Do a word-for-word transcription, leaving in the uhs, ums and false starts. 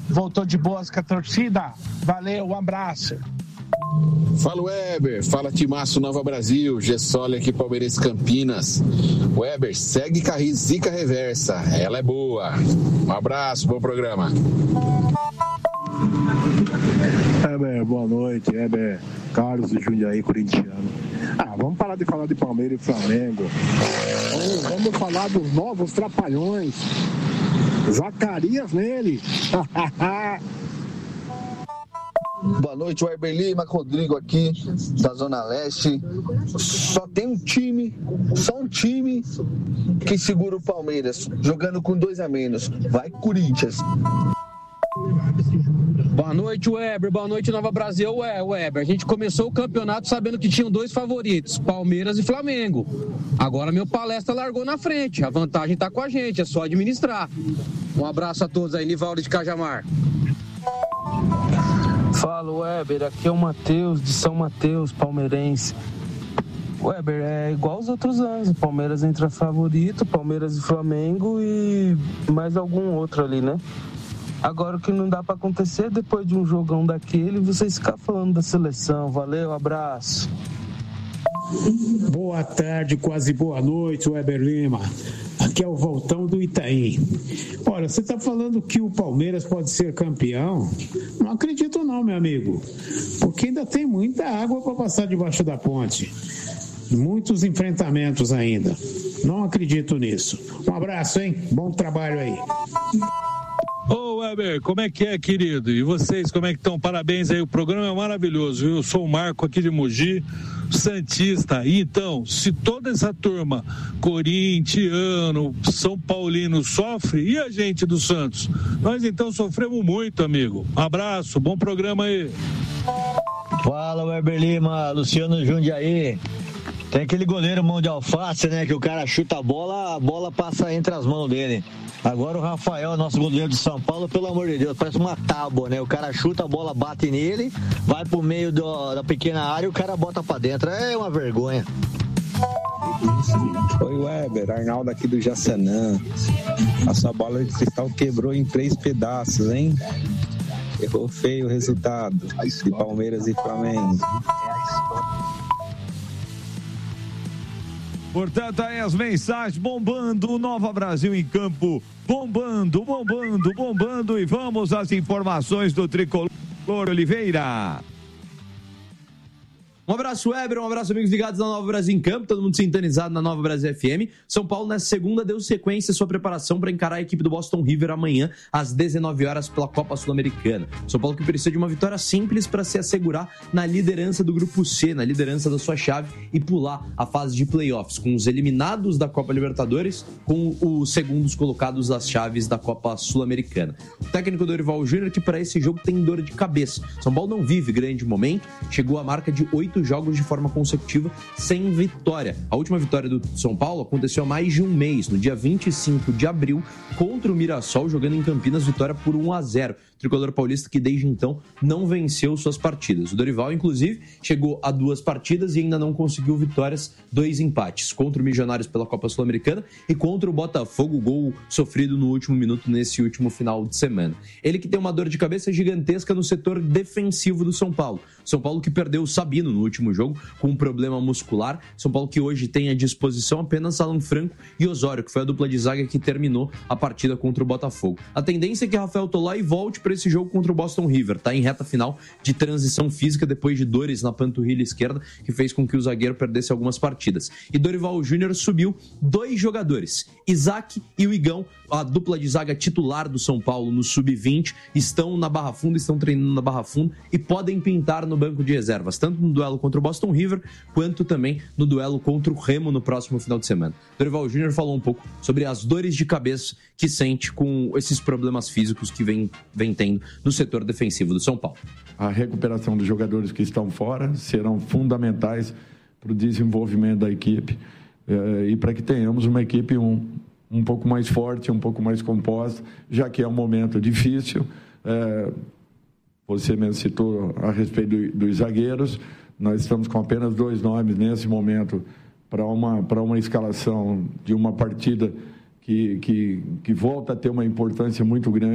voltou de boas com a torcida? Valeu, um abraço. Fala Weber, fala Timaço Nova Brasil, Gessoli aqui Palmeirense Campinas. Weber, segue com a zica reversa, ela é boa. Um abraço, bom programa. Weber, boa noite, Weber, Carlos de Jundiaí, corintiano. Ah, vamos parar de falar de Palmeiras e Flamengo. Vamos, vamos falar dos novos trapalhões. Zacarias nele. Boa noite, Weber Lima, Rodrigo aqui da Zona Leste. Só tem um time, só um time que segura o Palmeiras, jogando com dois a menos. Vai, Corinthians. Boa noite, Weber. Boa noite, Nova Brasil. Ué, Weber, a gente começou o campeonato sabendo que tinham dois favoritos, Palmeiras e Flamengo. Agora meu palestra largou na frente. A vantagem tá com a gente, é só administrar. Um abraço a todos aí, Nivaldo de Cajamar. Fala, Weber. Aqui é o Matheus, de São Mateus, palmeirense. Weber, é igual os outros anos. O Palmeiras entra favorito, Palmeiras e Flamengo e mais algum outro ali, né? Agora o que não dá pra acontecer depois de um jogão daquele, vocês ficar falando da seleção. Valeu, abraço. Boa tarde, quase boa noite, Weber Lima. Aqui é o Voltão do Itaim. Olha, você está falando que o Palmeiras pode ser campeão? Não acredito não, meu amigo. Porque ainda tem muita água para passar debaixo da ponte. Muitos enfrentamentos ainda. Não acredito nisso. Um abraço, hein? Bom trabalho aí. Ô Weber, como é que é, querido? E vocês, como é que estão? Parabéns aí, o programa é maravilhoso. Eu sou o Marco aqui de Mogi, santista. E então, se toda essa turma, corintiano, São Paulino, sofre, e a gente do Santos? Nós então sofremos muito, amigo. Abraço, bom programa aí. Fala, Weber Lima, Luciano Jundiaí. Tem aquele goleiro mão de alface, né? Que o cara chuta a bola, a bola passa entre as mãos dele. Agora o Rafael, nosso goleiro de São Paulo, pelo amor de Deus, parece uma tábua, né? O cara chuta, a bola bate nele, vai pro meio do, da pequena área e o cara bota pra dentro. É uma vergonha. Oi, Weber, Arnaldo aqui do Jaçanã. A sua bola de cristal quebrou em três pedaços, hein? Errou feio o resultado de Palmeiras e Flamengo. Portanto, aí as mensagens bombando, Nova Brasil em campo, bombando, bombando, bombando, e vamos às informações do Tricolor Oliveira. Um abraço, Weber, um abraço, amigos ligados na Nova Brasil em Campo, todo mundo sintonizado na Nova Brasil F M. São Paulo, nessa segunda, deu sequência à sua preparação para encarar a equipe do Boston River amanhã, às dezenove horas, pela Copa Sul-Americana. São Paulo que precisa de uma vitória simples para se assegurar na liderança do Grupo C, na liderança da sua chave, e pular a fase de playoffs, com os eliminados da Copa Libertadores, com os segundos colocados das chaves da Copa Sul-Americana. O técnico Dorival Júnior, que para esse jogo tem dor de cabeça. São Paulo não vive grande momento, chegou à marca de oito jogos de forma consecutiva sem vitória. A última vitória do São Paulo aconteceu há mais de um mês, no dia vinte e cinco de abril, contra o Mirassol, jogando em Campinas, vitória por um a zero. O tricolor paulista que desde então não venceu suas partidas. O Dorival, inclusive, chegou a duas partidas e ainda não conseguiu vitórias, dois empates, contra o Milionários pela Copa Sul-Americana e contra o Botafogo, gol sofrido no último minuto nesse último final de semana. Ele que tem uma dor de cabeça gigantesca no setor defensivo do São Paulo. São Paulo que perdeu o Sabino no último jogo com um problema muscular. São Paulo que hoje tem à disposição apenas Alan Franco e Osório, que foi a dupla de zaga que terminou a partida contra o Botafogo. A tendência é que Rafael Tolói volte para esse jogo contra o Boston River, tá em reta final de transição física depois de dores na panturrilha esquerda, que fez com que o zagueiro perdesse algumas partidas. E Dorival Júnior subiu dois jogadores, Isaac e o Igão, a dupla de zaga titular do São Paulo no sub vinte, estão na Barra Funda, estão treinando na Barra Funda e podem pintar no banco de reservas, tanto no duelo contra o Boston River, quanto também no duelo contra o Remo no próximo final de semana. Dorival Júnior falou um pouco sobre as dores de cabeça que sente com esses problemas físicos que vem, vem tendo no setor defensivo do São Paulo. A recuperação dos jogadores que estão fora serão fundamentais para o desenvolvimento da equipe eh, e para que tenhamos uma equipe um, um pouco mais forte, um pouco mais composta, já que é um momento difícil. Eh, você mesmo citou a respeito do, dos zagueiros, nós estamos com apenas dois nomes nesse momento para uma, para uma escalação de uma partida que, que, que volta a ter uma importância muito grande